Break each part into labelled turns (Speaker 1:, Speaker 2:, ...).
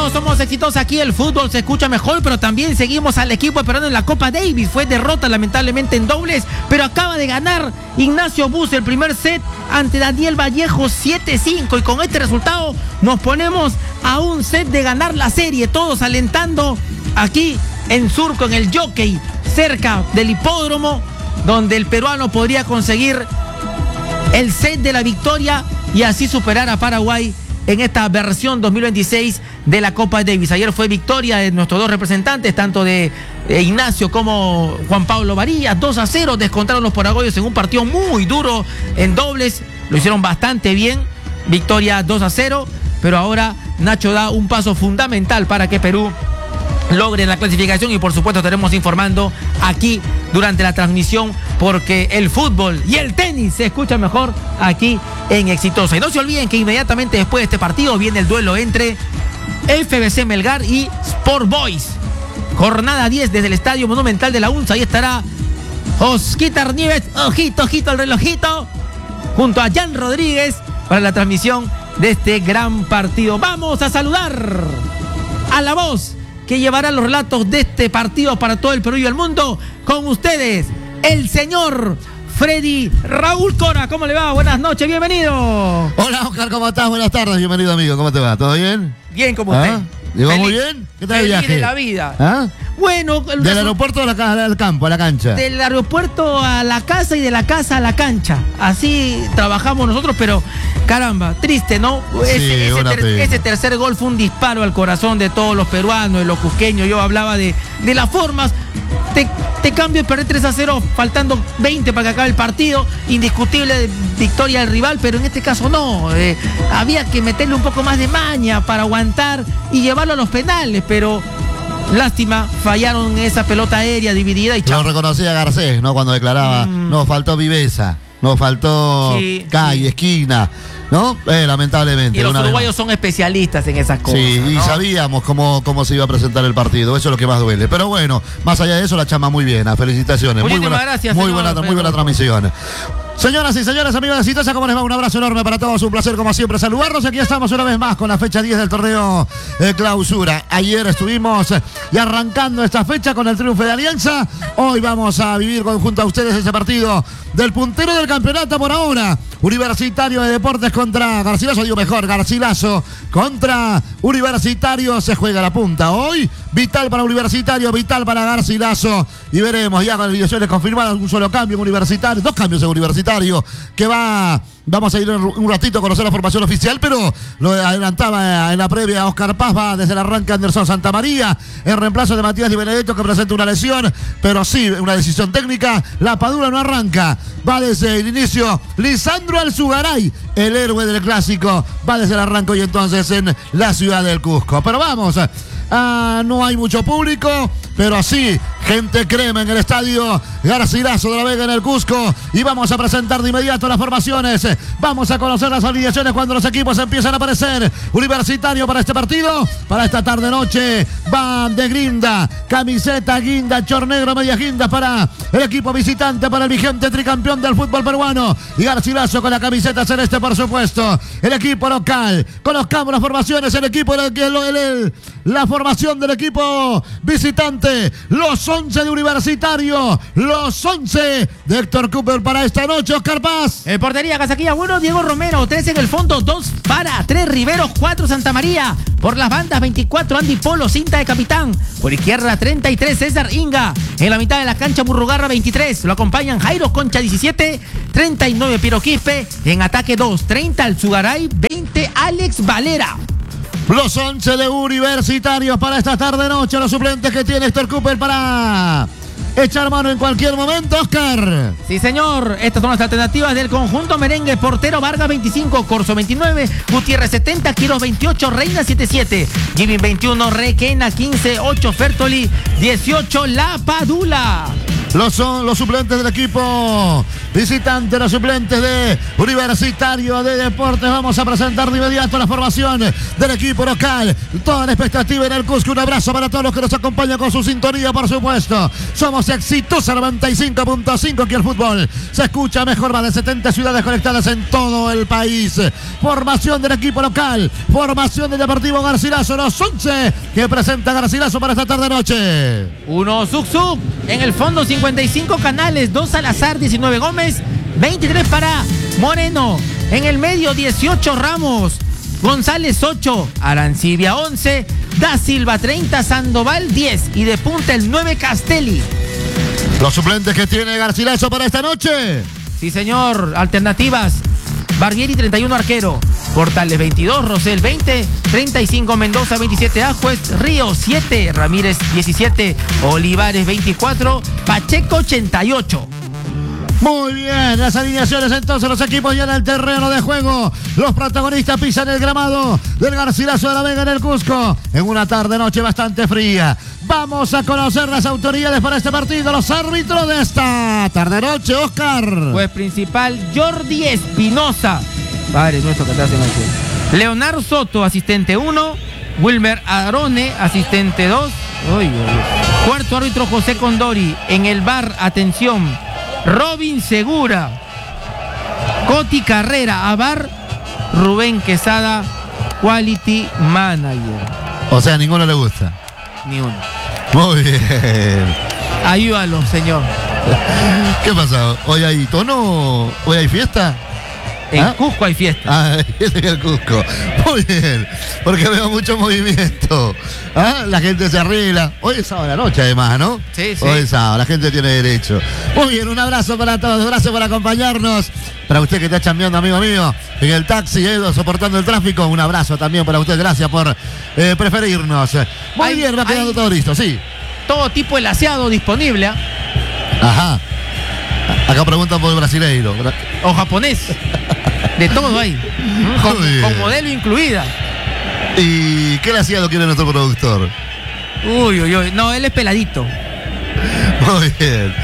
Speaker 1: todos somos exitosos aquí, el fútbol se escucha mejor, pero también seguimos al equipo esperando en la Copa Davis. Fue derrota lamentablemente en dobles, pero acaba de ganar Ignacio Bus el primer set ante Daniel Vallejo 7-5, y con este resultado nos ponemos a un set de ganar la serie, todos alentando aquí en Surco, en el Jockey, cerca del hipódromo, donde el peruano podría conseguir el set de la victoria y así superar a Paraguay en esta versión 2026 de la Copa Davis. Ayer fue victoria de nuestros dos representantes, tanto de Ignacio como Juan Pablo Varillas. 2-0 descontaron los paraguayos en un partido muy duro en dobles. Lo hicieron bastante bien. Victoria 2-0, pero ahora Nacho da un paso fundamental para que Perú logre la clasificación, y por supuesto estaremos informando aquí durante la transmisión, porque el fútbol y el tenis se escucha mejor aquí en Exitosa. Y no se olviden que inmediatamente después de este partido viene el duelo entre FBC Melgar y Sport Boys. Jornada 10 desde el Estadio Monumental de la UNSA. Ahí estará Osquitar Nieves, ojito al relojito, junto a Jan Rodríguez para la transmisión de este gran partido. Vamos a saludar a la voz que llevará los relatos de este partido para todo el Perú y el mundo. Con ustedes, el señor Freddy Raúl Cora. ¿Cómo le va? Buenas noches, bienvenido.
Speaker 2: Hola, Oscar, ¿cómo estás? Buenas tardes, bienvenido, amigo. ¿Cómo te va? ¿Todo bien?
Speaker 1: Bien, como usted.
Speaker 2: ¿Llegó muy bien? ¿Qué tal el viaje?
Speaker 1: Feliz de la vida.
Speaker 2: ¿Ah?
Speaker 1: Bueno,
Speaker 2: del aeropuerto al campo, a la cancha.
Speaker 1: Del aeropuerto a la casa y de la casa a la cancha. Así trabajamos nosotros, pero caramba, triste, ¿no? Ese tercer gol fue un disparo al corazón de todos los peruanos, de los cusqueños. Yo hablaba de las formas. Te cambio, perder 3-0 faltando 20 para que acabe el partido. Indiscutible victoria del rival, pero en este caso no. Había que meterle un poco más de maña para aguantar y llevarlo a los penales, pero lástima, fallaron esa pelota aérea dividida y chao.
Speaker 2: Lo reconocía Garcés, ¿no? Cuando declaraba, nos faltó viveza, nos faltó calle, esquina, ¿no? Lamentablemente.
Speaker 1: Y los uruguayos son especialistas en esas cosas.
Speaker 2: Sí, y
Speaker 1: ¿no?
Speaker 2: sabíamos cómo se iba a presentar el partido. Eso es lo que más duele. Pero bueno, más allá de eso, la chama muy bien. Felicitaciones.
Speaker 1: Muchísimas gracias.
Speaker 2: Muy buena transmisión. Señoras y señores, amigos de Exitosa, ¿cómo les va? Un abrazo enorme para todos, un placer como siempre saludarlos. Aquí estamos una vez más con la fecha 10 del torneo de clausura. Ayer estuvimos y arrancando esta fecha con el triunfo de Alianza. Hoy vamos a vivir junto a ustedes ese partido del puntero del campeonato por ahora. Universitario de Deportes contra Garcilaso, Garcilaso contra Universitario. Se juega la punta hoy. Vital para Universitario, vital para Garcilaso. Y veremos ya con alineaciones confirmadas, un solo cambio en Universitario, 2 cambios en Universitario, que vamos a ir un ratito a conocer la formación oficial, pero lo adelantaba en la previa Oscar Paz. Va desde el arranque Anderson Santamaría en reemplazo de Matías Di Benedetto, que presenta una lesión, pero sí una decisión técnica. La Padula no arranca, va desde el inicio Lisandro Alzugaray, el héroe del clásico, va desde el arranque y entonces en la ciudad del Cusco. Pero vamos, no hay mucho público, pero sí gente crema en el estadio Garcilaso de la Vega en el Cusco, y vamos a presentar de inmediato las formaciones. Vamos a conocer las alineaciones cuando los equipos empiezan a aparecer. Universitario para este partido, para esta tarde noche, van de guinda, camiseta guinda, chor negro, media guinda para el equipo visitante, para el vigente tricampeón del fútbol peruano, y Garcilaso con la camiseta celeste, por supuesto. El equipo local, conozcamos las formaciones. El equipo la formación del equipo visitante, los 11 de Universitario, los 11 de Héctor Cooper para esta noche. Oscar Paz.
Speaker 1: En portería, Casaquilla 1, Diego Romero. 3 en el fondo, 2 para, 3 Riveros, 4 Santamaría. Por las bandas, 24 Andy Polo, cinta de capitán. Por izquierda, 33 César Inga. En la mitad de la cancha, Murrugarra, 23. Lo acompañan Jairo Concha, 17. 39 Piero Quispe. En ataque, 2. 30 Alzugaray, 20 Alex Valera.
Speaker 2: Los 11 de Universitarios para esta tarde noche. Los suplentes que tiene Héctor Cooper para echar mano en cualquier momento, Oscar.
Speaker 1: Sí, señor. Estas son las alternativas del conjunto merengue. Portero Vargas 25, Corso 29, Gutiérrez 70, Quiros 28, Reina 77, Jimmy 21, Requena 15, 8 Fertoli, 18 La Padula.
Speaker 2: Son los suplentes del equipo visitante, los suplentes de Universitario de Deportes. Vamos a presentar de inmediato la formación del equipo local. Toda la expectativa en el Cusco. Un abrazo para todos los que nos acompañan con su sintonía, por supuesto. Somos Exitosa 95.5, que el fútbol se escucha mejor. Más de 70 ciudades conectadas en todo el país. Formación del equipo local, formación del Deportivo Garcilaso, los 11 que presenta Garcilaso para esta tarde-noche.
Speaker 1: 1 Zuc, en el fondo 55 Canales, 2 Salazar, 19 Gómez, 23 para Moreno, en el medio 18 Ramos, González 8, Arancibia 11, Da Silva 30, Sandoval 10 y de punta el 9 Castelli.
Speaker 2: Los suplentes que tiene Garcilaso para esta noche.
Speaker 1: Sí, señor, alternativas: Barbieri 31 arquero, Portales 22, Rosel 20, 35 Mendoza 27, Ajuez, Río 7, Ramírez 17, Olivares 24, Pacheco 88.
Speaker 2: Muy bien, las alineaciones entonces, los equipos ya en el terreno de juego. Los protagonistas pisan el gramado del Garcilaso de la Vega en el Cusco, en una tarde-noche bastante fría. Vamos a conocer las autoridades para este partido, los árbitros de esta tarde-noche, Oscar.
Speaker 1: Juez principal, Jordi Espinosa. Padre nuestro que te hace mal. Leonardo Soto, asistente 1. Wilmer Arone, asistente 2. Cuarto árbitro, José Condori. En el VAR, atención, Robin Segura. Coti Carrera, a VAR, Rubén Quesada, Quality Manager.
Speaker 2: O sea, ninguno le gusta.
Speaker 1: Ni uno.
Speaker 2: Muy bien.
Speaker 1: Ayúdalo, señor.
Speaker 2: ¿Qué pasa? ¿Hoy hay tono? ¿Hoy hay fiesta?
Speaker 1: En Cusco hay fiesta.
Speaker 2: Ah, es en el Cusco. Muy bien, porque veo mucho movimiento. La gente se arregla. Hoy es sábado de la noche, además, ¿no?
Speaker 1: Sí, sí.
Speaker 2: Hoy es sábado, la gente tiene derecho. Muy bien, un abrazo para todos. Gracias por acompañarnos. Para usted que está chambeando, amigo mío, en el taxi, soportando el tráfico, un abrazo también para usted. Gracias por preferirnos. Muy bien, va quedando todo listo, sí.
Speaker 1: Todo tipo de laseado disponible, ¿eh?
Speaker 2: Ajá. Acá preguntan por el brasileiro.
Speaker 1: O japonés. De todo hay. Con modelo incluida.
Speaker 2: ¿Y qué laseado quiere nuestro productor?
Speaker 1: Uy. No, él es peladito.
Speaker 2: Muy bien.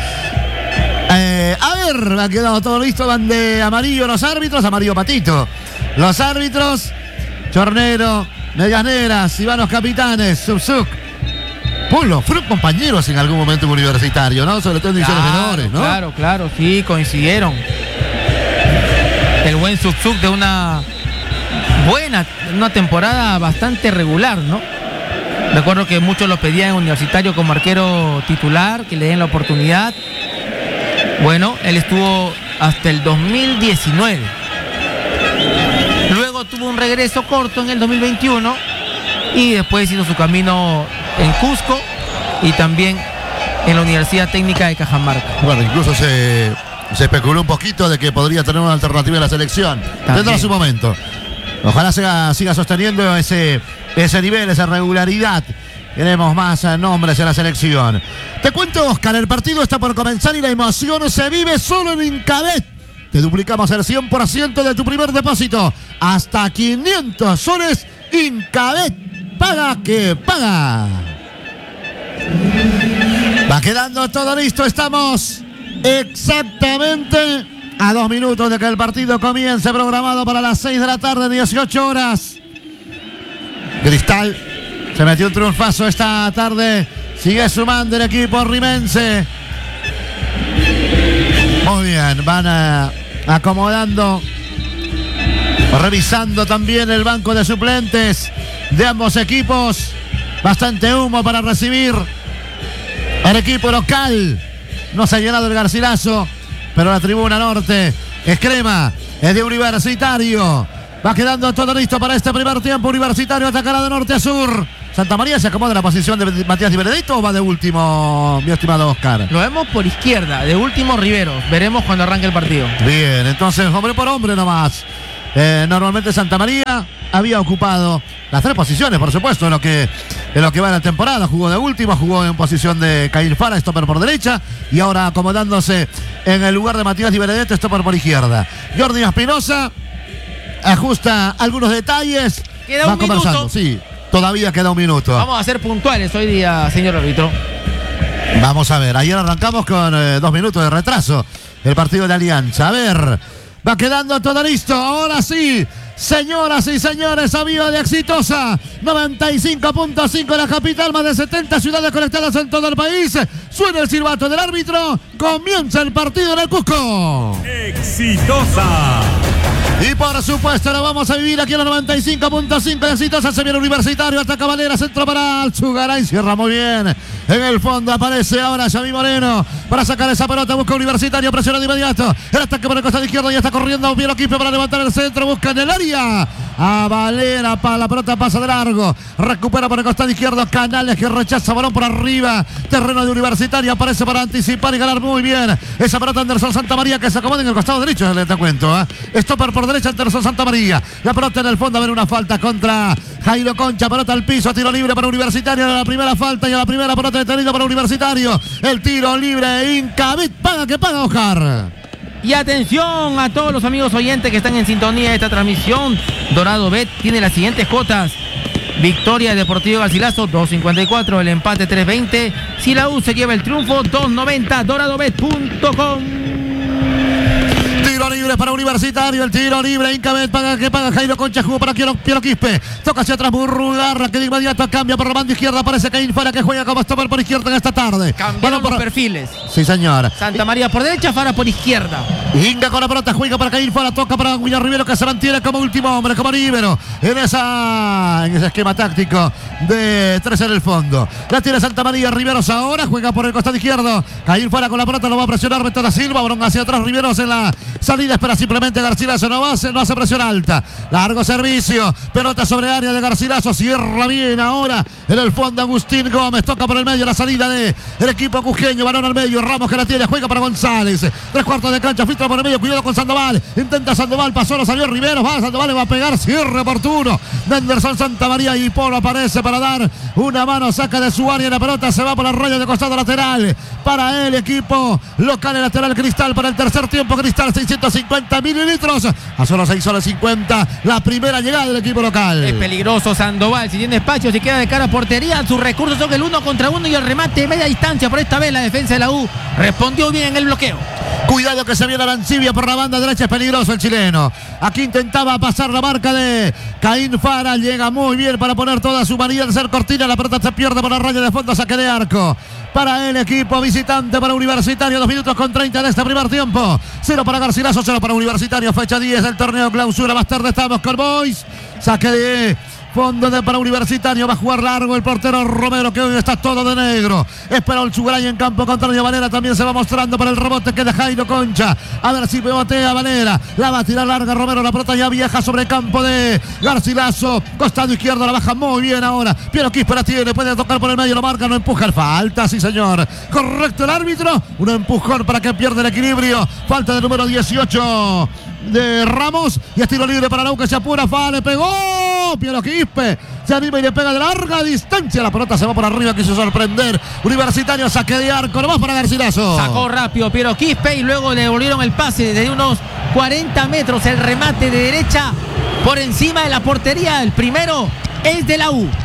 Speaker 2: A ver, ha quedado todo listo. Van de amarillo los árbitros, amarillo patito. Los árbitros, Chornero, Medias Negras, Ivanos Capitanes, Subsuc. Pulo, fueron compañeros en algún momento en Universitario, ¿no? Sobre todo en divisiones menores, ¿no?
Speaker 1: Claro, sí, coincidieron. El buen Subsuc de una temporada bastante regular, ¿no? Recuerdo que muchos lo pedían en Universitario como arquero titular, que le den la oportunidad. Bueno, él estuvo hasta el 2019. Luego tuvo un regreso corto en el 2021 y después hizo su camino en Cusco y también en la Universidad Técnica de Cajamarca.
Speaker 2: Bueno, incluso se especuló un poquito de que podría tener una alternativa en la selección. Tendrá su momento. Ojalá siga sosteniendo ese nivel, esa regularidad. Queremos más nombres en la selección. Te cuento, Oscar, el partido está por comenzar y la emoción se vive solo en Incabet. Te duplicamos el 100% de tu primer depósito. Hasta 500 soles. Incabet. Paga que paga. Va quedando todo listo. Estamos exactamente a 2 minutos de que el partido comience, programado para las 6 de la tarde, 18 horas. Cristal se metió un triunfazo esta tarde. Sigue sumando el equipo rimense. Muy bien, van acomodando, revisando también el banco de suplentes de ambos equipos. Bastante humo para recibir al equipo local. No se ha llenado el Garcilaso, pero la tribuna norte es crema, es de Universitario. Va quedando todo listo para este primer tiempo. Universitario atacará de norte a sur. Santa María se acomoda en la posición de Matías Di Benedetto, o va de último, mi estimado Oscar.
Speaker 1: Lo vemos por izquierda, de último Rivero. Veremos cuando arranque el partido.
Speaker 2: Bien, entonces hombre por hombre nomás. Normalmente Santa María había ocupado las 3 posiciones, por supuesto, en lo que va en la temporada. Jugó de último, jugó en posición de Caín Fara, stopper por derecha, y ahora acomodándose en el lugar de Matías Di Benedetto, stopper por izquierda. Jordi Espinosa ajusta algunos detalles.
Speaker 1: Queda un minuto.
Speaker 2: Sí, todavía queda un minuto.
Speaker 1: Vamos a ser puntuales hoy día, señor árbitro.
Speaker 2: Vamos a ver, ayer arrancamos con 2 minutos de retraso el partido de Alianza. A ver, va quedando todo listo. Ahora sí, señoras y señores, amigos de Exitosa 95.5 en la capital, más de 70 ciudades conectadas en todo el país. Suena el silbato del árbitro. Comienza el partido en el Cusco.
Speaker 3: Exitosa.
Speaker 2: Y por supuesto lo vamos a vivir aquí en la 95.5 de Exitosa. Se viene Universitario, ataca Valera, centro para Alzugaray, cierra muy bien. En el fondo aparece ahora Xavi Moreno para sacar esa pelota, busca Universitario, presiona de inmediato. El ataque por el costado izquierdo, ya está corriendo Piero Quispe para levantar el centro, busca en el área a Valera, para la pelota pasa de largo, recupera por el costado izquierdo Canales, que rechaza balón por arriba, terreno de Universitario, aparece para anticipar y ganar muy bien esa pelota. Anderson Santamaría, que se acomoda en el costado derecho, les cuento, stopper por derecha, Anderson Santamaría, la pelota en el fondo, a ver una falta contra Jairo Concha, pelota al piso, tiro libre para Universitario, a la primera falta y a la primera pelota detenida para Universitario, el tiro libre, Incavit, paga que paga Oscar.
Speaker 1: Y atención a todos los amigos oyentes que están en sintonía de esta transmisión. Dorado Bet tiene las siguientes cuotas: victoria de Deportivo Garcilaso 2.54, el empate 3.20, si la U se lleva el triunfo 2.90, doradobet.com.
Speaker 2: Tiro libre para Universitario, el tiro libre, Incabet, paga que paga Jairo Concha, jugó para Piero Quispe, toca hacia atrás Burrugarra, que de inmediato cambia por la banda izquierda, aparece Caín Fara, que juega como stopper por izquierda en esta tarde.
Speaker 1: Cambiaron los perfiles.
Speaker 2: Sí, señor.
Speaker 1: Santamaría por derecha, Fara por izquierda.
Speaker 2: Inga con la pelota, juega para Caín Fara, toca para William Rivero, que se mantiene como último hombre, como líbero, en ese esquema táctico de 3 en el fondo. La tiene Santamaría, Riveros ahora, juega por el costado izquierdo, Caín Fara con la pelota, lo va a presionar Beto da Silva, balón hacia atrás, Riveros en la salida, espera simplemente Garcilaso, no hace presión alta, largo servicio, pelota sobre área de Garcilaso, cierra bien ahora en el fondo Agustín Gómez, toca por el medio la salida del equipo cusqueño, balón al medio, Ramos que la tiene, juega para González, 3/4 de cancha, filtra por el medio, cuidado con Sandoval, intenta Sandoval, pasó, lo salió Riveros, va Sandoval, le va a pegar, cierre oportuno de Anderson Santamaría, y Polo aparece para dar una mano, saca de su área, la pelota se va por la raya de costado lateral para el equipo local, el lateral Cristal para el tercer tiempo, Cristal 650 mililitros, a solo 6:50 la primera llegada del equipo local.
Speaker 1: Es peligroso Sandoval, si tiene espacio, si queda de cara a portería, sus recursos son el 1 contra 1 y el remate de media distancia. Por esta vez la defensa de la U respondió bien en el bloqueo.
Speaker 2: Cuidado que se viene Arancibia por la banda derecha, es peligroso el chileno. Aquí intentaba pasar la marca de Caín Fara, llega muy bien para poner toda su manía de ser cortina, la pelota se pierde por la raya de fondo, saque de arco para el equipo visitante, para Universitario, 2 minutos con 30 de este primer tiempo. 0 para Garcilaso, 0 para Universitario, fecha 10 del torneo Clausura. Más tarde estamos con Boys, saque de fondo para Universitario, va a jugar largo el portero Romero, que hoy está todo de negro. Espera el Chuguray en campo contrario, Valera también se va mostrando para el rebote que de Jairo Concha, a ver si pivotea Valera, la va a tirar larga Romero, la pelota ya viaja sobre el campo de Garcilaso, costado izquierdo, la baja muy bien ahora, Piero Quispe la tiene, puede tocar por el medio, lo marca, no empuja, falta, sí señor, correcto el árbitro, un empujón para que pierda el equilibrio, falta del número 18 de Ramos, y es tiro libre para la U, que se apura, le pegó Piero Quispe, se anima y le pega de larga distancia, la pelota se va por arriba, quiso sorprender Universitario, saque de arco, nomás para Garcilaso.
Speaker 1: Sacó rápido Piero Quispe y luego le devolvieron el pase desde unos 40 metros, el remate de derecha por encima de la portería, el primero es de la U.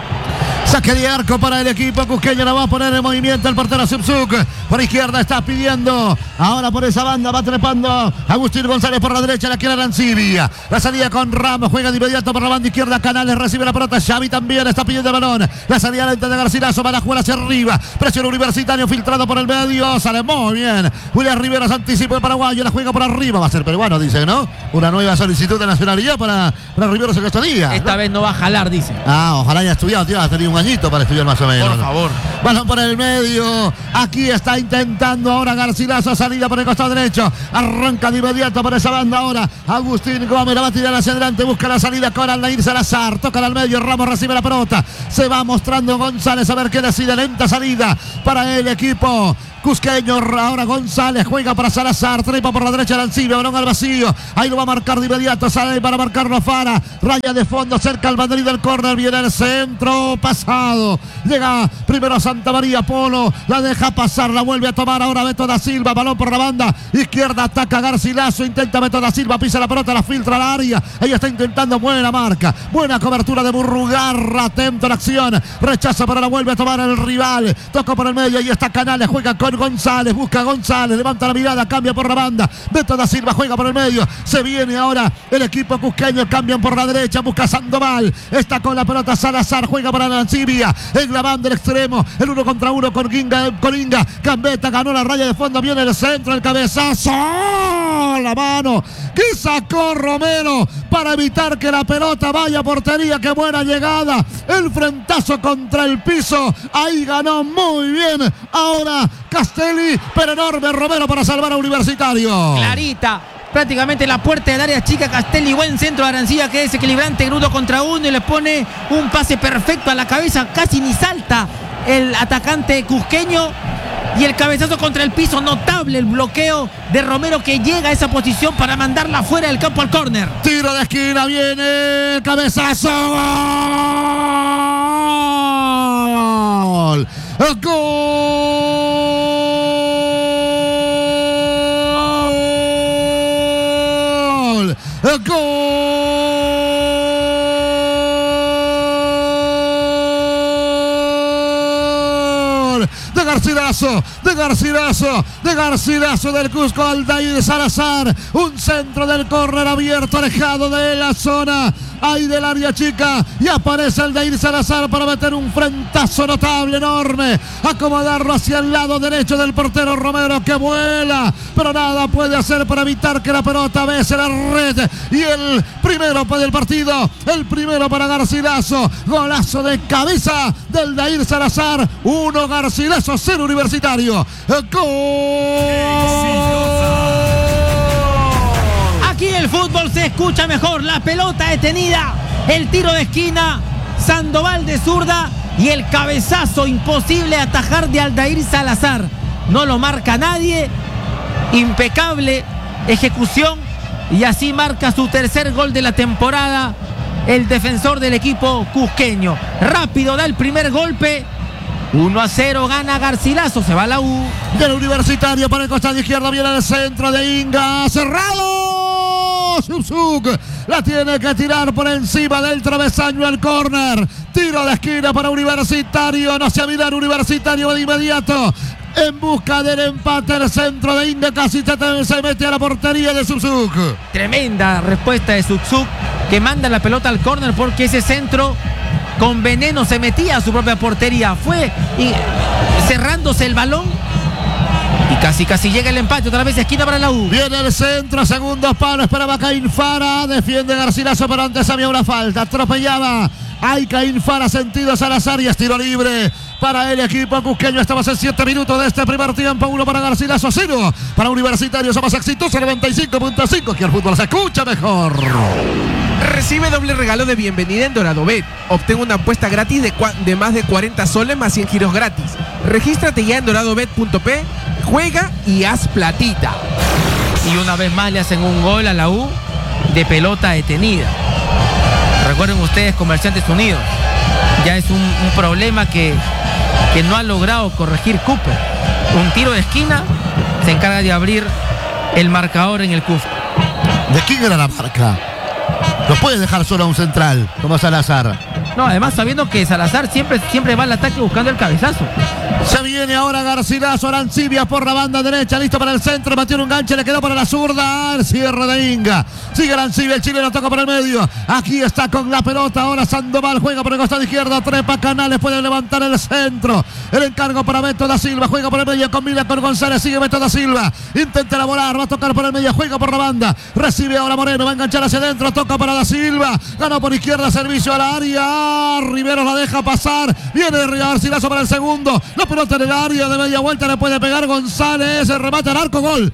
Speaker 2: Saque de arco para el equipo cusqueño, la va a poner en movimiento el portero Subzuk. Por izquierda está pidiendo, ahora por esa banda va trepando Agustín González por la derecha, la quiere Arancibia. La salida con Ramos, juega de inmediato por la banda izquierda, Canales recibe la pelota, Xavi también está pidiendo el balón. La salida lenta de Garcilaso, van a jugar hacia arriba, presión Universitario, filtrado por el medio, sale muy bien. William Rivera se anticipa el paraguayo, la juega por arriba, va a ser peruano, dice, ¿no? Una nueva solicitud de nacionalidad para Riveros en estos días.
Speaker 1: Esta vez no va a jalar, dice.
Speaker 2: Ojalá haya estudiado, tío, ha tenido un añito para estudiar más o menos.
Speaker 1: Por favor.
Speaker 2: Balón por el medio. Aquí está intentando ahora Garcilaso, salida por el costado derecho. Arranca de inmediato por esa banda ahora. Agustín Gómez la va a tirar hacia adelante. Busca la salida con Alnair Salazar. Toca al medio. Ramos recibe la pelota. Se va mostrando González a ver qué decide. Lenta salida para el equipo Cusqueño, ahora González, juega para Salazar, trepa por la derecha Arancibia, balón al vacío, ahí lo va a marcar de inmediato, sale para marcarlo Fara, raya de fondo, cerca al banderín del córner, viene el centro, pasado, llega primero a Santa María, Polo, la deja pasar, la vuelve a tomar ahora Beto da Silva, balón por la banda izquierda, ataca Garcilaso, intenta Beto da Silva, pisa la pelota, la filtra al área, ahí está intentando, buena marca, buena cobertura de Burrugarra, atento a la acción, rechaza pero la vuelve a tomar el rival, toca por el medio, ahí está Canales, juega con González, busca a González, levanta la mirada, cambia por la banda, Beto da Silva juega por el medio, se viene ahora el equipo cusqueño, cambian por la derecha, busca a Sandoval, está con la pelota Salazar, juega para Arancibia, en la banda del extremo, el 1 contra 1 con Inga, Gambetta ganó la raya de fondo, viene el centro, el cabezazo, la mano que sacó Romero para evitar que la pelota vaya a portería, qué buena llegada, el frentazo contra el piso, ahí ganó muy bien, ahora Castelli, pero enorme Romero para salvar a Universitario.
Speaker 1: Clarita, prácticamente la puerta del área chica, Castelli, buen centro de Arancibia que es equilibrante, Grudo contra uno y le pone un pase perfecto a la cabeza, casi ni salta el atacante cusqueño y el cabezazo contra el piso, notable el bloqueo de Romero que llega a esa posición para mandarla fuera del campo al córner.
Speaker 2: Tiro de esquina, viene el cabezazo, gol, gol, gol de Garcilaso del Cusco, Aldair Salazar, un centro del córner abierto, alejado de la zona, ahí del área chica, y aparece Aldair Salazar para meter un frentazo notable, enorme, acomodarlo hacia el lado derecho del portero Romero que vuela, pero nada puede hacer para evitar que la pelota bese la red, y el primero para el partido, el primero para Garcilaso, golazo de cabeza del Aldair Salazar, 1 Garcilaso, 0 Universitario, ¡gol!
Speaker 1: Aquí el fútbol se escucha mejor, la pelota detenida, el tiro de esquina, Sandoval de zurda y el cabezazo imposible atajar de Aldair Salazar. No lo marca nadie, impecable ejecución y así marca su tercer gol de la temporada el defensor del equipo cusqueño. Rápido da el primer golpe. 1-0 gana Garcilaso, se va a la U.
Speaker 2: Del Universitario para el costado izquierdo, viene el centro de Inga, cerrado. Subsuk la tiene que tirar por encima del travesaño al córner. Tiro de esquina para Universitario, no se avila Universitario de inmediato. En busca del empate, el centro de Inga casi se mete a la portería de Subsuk.
Speaker 1: Tremenda respuesta de Subsuk que manda la pelota al córner porque ese centro con veneno se metía a su propia portería. Fue cerrándose el balón y casi llega el empate. Otra vez esquina para la U.
Speaker 2: Viene el centro, segundos palos, esperaba Caín Fara, defiende Garcilaso, pero antes había una falta, atropellaba. Hay Caín Fara, sentido Salazar y es tiro libre para el equipo cusqueño. Estamos en 7 minutos de este primer tiempo. 1 para Garcilaso, 0 para Universitario. Somos exitosos, 95.5. Que el fútbol se escucha mejor.
Speaker 4: Recibe doble regalo de bienvenida en DoradoBet. Obtén una apuesta gratis de más de 40 soles más 100 giros gratis. Regístrate ya en doradobet.p, juega y haz platita.
Speaker 1: Y una vez más le hacen un gol a la U de pelota detenida. Recuerden ustedes, Comerciantes Unidos, ya es un problema que no ha logrado corregir Cooper. Un tiro de esquina se encarga de abrir el marcador en el Cusco.
Speaker 2: ¿De quién era la marca? No puede dejar solo a un central como Salazar.
Speaker 1: No, además sabiendo que Salazar siempre va al ataque buscando el cabezazo.
Speaker 2: Se viene ahora Garcilaso, Arancibia por la banda derecha, listo para el centro, metió un ganche, le quedó para la zurda, el cierre de Inga. Sigue Arancibia, el chileno toca por el medio. Aquí está con la pelota, ahora Sandoval juega por el costado izquierdo, trepa Canales, puede levantar el centro. El encargo para Beto da Silva, juega por el medio, combina con González, sigue Beto da Silva, intenta elaborar, va a tocar por el medio, juega por la banda, recibe ahora Moreno, va a enganchar hacia adentro, toca para da Silva, ganó por izquierda, servicio a la área, Riveros la deja pasar, viene Garcilaso para el segundo, la pelota en el área de media vuelta, le puede pegar González, el remate al arco, gol,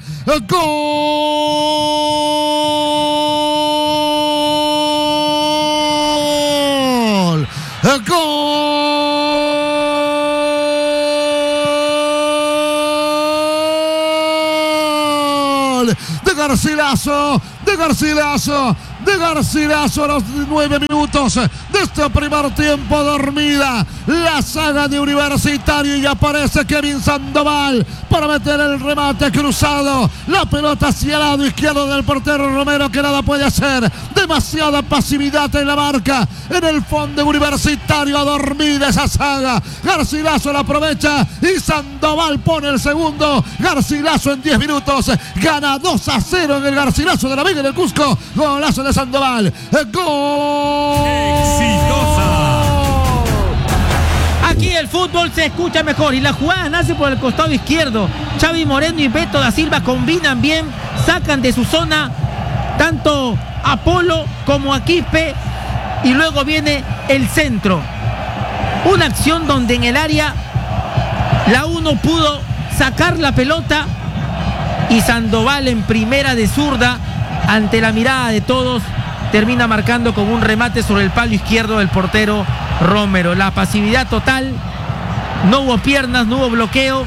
Speaker 2: gol, gol. Garcilaso, de Garcilaso a los 9 minutos de este primer tiempo. Dormida la saga de Universitario y aparece Kevin Sandoval para meter el remate cruzado, la pelota hacia el lado izquierdo del portero Romero, que nada puede hacer. Demasiada pasividad en la marca, en el fondo Universitario. A dormida esa saga. Garcilaso la aprovecha y Sandoval pone el segundo. Garcilaso en 10 minutos gana 2-0 en el Garcilaso de la Vega del Cusco. Golazo de Sandoval. ¡Gol!
Speaker 3: ¡Exitosa!
Speaker 1: Aquí el fútbol se escucha mejor y la jugada nace por el costado izquierdo. Xavi Moreno y Beto da Silva combinan bien, sacan de su zona tanto a Polo como a Quispe y luego viene el centro. Una acción donde en el área la 1 pudo sacar la pelota y Sandoval en primera de zurda, ante la mirada de todos, termina marcando con un remate sobre el palo izquierdo del portero Romero. La pasividad total, no hubo piernas, no hubo bloqueo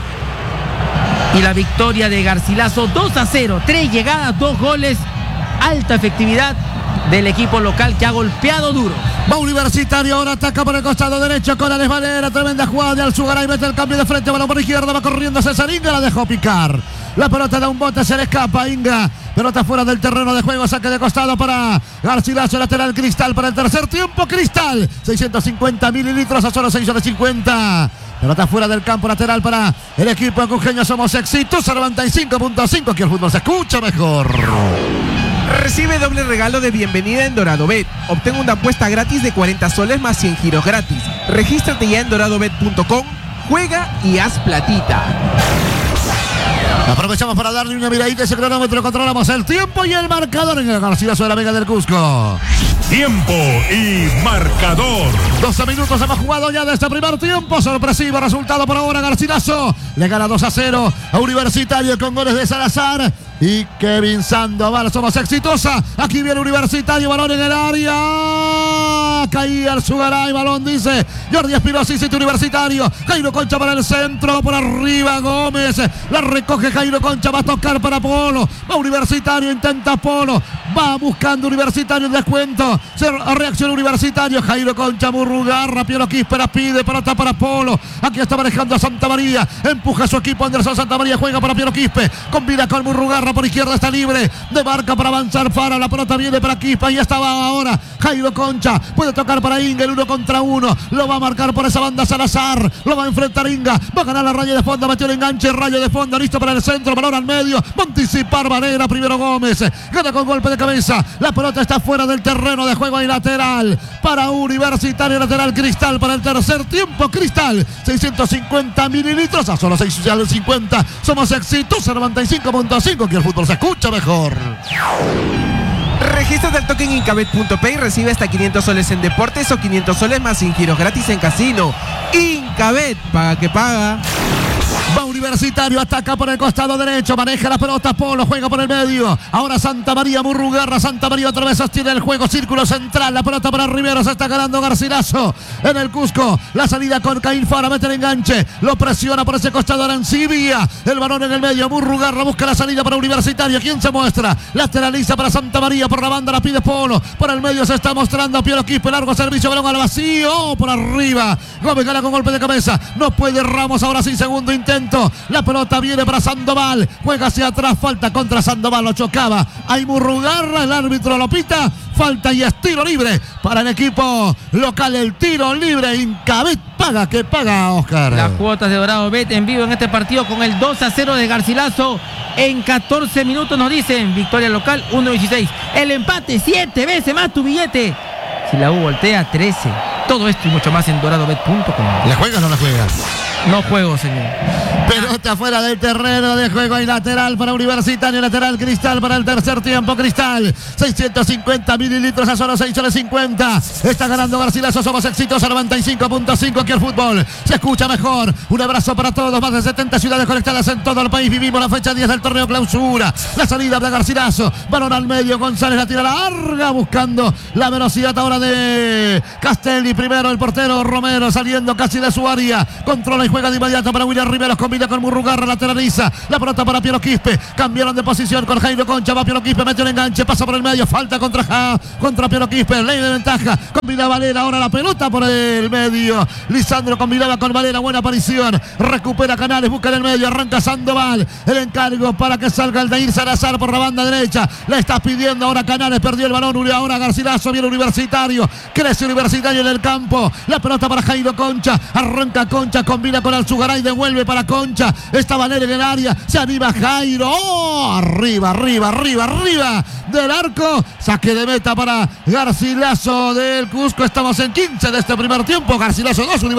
Speaker 1: y la victoria de Garcilaso 2-0, 3 llegadas, 2 goles, alta efectividad del equipo local que ha golpeado duro.
Speaker 2: Va Universitario, ahora ataca por el costado derecho con Alex Valera, tremenda jugada de Alzugaray, mete el cambio de frente, balón por izquierda, va corriendo César Inga, la dejó picar. La pelota da un bote, se le escapa Inga, pelota fuera del terreno de juego, saque de costado para Garcilaso, lateral Cristal para el tercer tiempo. Cristal, 650 mililitros a solo 650. Pelota fuera del campo, lateral para el equipo de Cujeño. Somos Éxitos, 95.5, aquí el fútbol se escucha mejor.
Speaker 4: Recibe doble regalo de bienvenida en DoradoBet. Obtén una apuesta gratis de 40 soles más 100 giros gratis. Regístrate ya en doradobet.com, juega y haz platita.
Speaker 2: Aprovechamos para darle una miradita a ese cronómetro, controlamos el tiempo y el marcador en el Garcilaso de la Vega del Cusco.
Speaker 3: Tiempo y marcador.
Speaker 2: 12 minutos hemos jugado ya de este primer tiempo. Sorpresivo resultado por ahora. Garcilaso le gana 2-0 a Universitario con goles de Salazar y Kevin Sandoval. Somos Exitosa. Aquí viene Universitario, balón en el área. Caía Alzugaray, balón dice Jordi Espinosa, y Universitario. Jairo Concha para el centro, por arriba Gómez. La recoge Jairo Concha, va a tocar para Polo. Va Universitario, intenta Polo. Va buscando Universitario el descuento. Se reacciona Universitario. Jairo Concha, Murrugarra, Piero Quispe la pide, pelota para Polo. Aquí está manejando a Santa María. Empuja a su equipo Anderson Santa María, juega para Piero Quispe. Combina con Murrugarra, por izquierda está libre. De marca para avanzar Fara. La pelota viene para Quispe. Ahí estaba ahora Jairo Concha. Puede tocar para Inga, el 1 contra 1. Lo va a marcar por esa banda Salazar. Lo va a enfrentar Inga. Va a ganar la raya de fondo. Metió el enganche, rayo de fondo. Listo para el centro. Balón al medio. Va a anticipar Valera. Primero Gómez. Gana con golpe de cabeza. La pelota está fuera del terreno de juego y lateral para Universitario. Lateral Cristal para el tercer tiempo. Cristal, 650 mililitros a solo 650. Somos Éxitos, 95.5. Que el fútbol se escucha mejor.
Speaker 4: Regístrate al token Incabet.p y recibe hasta 500 soles en deportes o 500 soles más sin giros gratis en casino. Incabet, paga que paga.
Speaker 2: Va Universitario, ataca por el costado derecho, maneja la pelota Polo, juega por el medio. Ahora Santa María, Murrugarra, Santa María otra vez sostiene el juego, círculo central, la pelota para Rivero, se está ganando Garcilaso en el Cusco. La salida con Caín Fara, mete el enganche, lo presiona por ese costado Arancibia. El balón en el medio, Murrugarra busca la salida para Universitario. ¿Quién se muestra? Lateraliza para Santa María, por la banda la pide Polo. Por el medio se está mostrando Piero Quispe, largo servicio, balón al vacío, por arriba. Gómez gana con golpe de cabeza, no puede Ramos, ahora sí, segundo intento. La pelota viene para Sandoval, juega hacia atrás, falta contra Sandoval, lo chocaba. Hay Murrugarra, el árbitro lo pita, falta y es tiro libre para el equipo local. El tiro libre, Incabet, paga que paga, Oscar.
Speaker 1: Las cuotas de DoradoBet en vivo en este partido con el 2-0 de Garcilaso. En 14 minutos nos dicen victoria local 1-16. El empate 7 veces más tu billete. Si la U voltea 13. Todo esto y mucho más en doradobet.com.
Speaker 2: ¿Le juegas o no le juegas?
Speaker 1: No juego, señor.
Speaker 2: Pelota fuera del terreno de juego y lateral para Universitario, lateral Cristal para el tercer tiempo. Cristal, 650 mililitros a solo 6,50. Está ganando Garcilaso, somos Éxitos, 95.5. Aquí el fútbol se escucha mejor. Un abrazo para todos, más de 70 ciudades conectadas en todo el país. Vivimos la fecha 10 del torneo Clausura. La salida de Garcilaso, balón al medio, González la tira larga, buscando la velocidad ahora de Castelli. Primero el portero Romero saliendo casi de su área, controla y juega de inmediato para William Riveros. combina con Murrugarra, lateraliza. La pelota para Piero Quispe. Cambiaron de posición con Jairo Concha. Va Piero Quispe, mete el enganche, pasa por el medio. Falta contra Piero Quispe. Ley de ventaja. Combina Valera. Ahora la pelota por el medio. Lisandro combinaba con Valera. Buena aparición. Recupera Canales. Busca en el medio. Arranca Sandoval. El encargo para que salga Aldair Salazar por la banda derecha. Le está pidiendo ahora Canales. Perdió el balón. Ahora Garcilaso. Viene Universitario. Crece Universitario en el campo. La pelota para Jairo Concha. Arranca Concha. Combina con Alzugaray. Devuelve para Concha. Está Valera en el área. Se anima Jairo. ¡Oh! Arriba del arco. Saque de meta para Garcilaso del Cusco. Estamos en 15 de este primer tiempo. Garcilaso 2.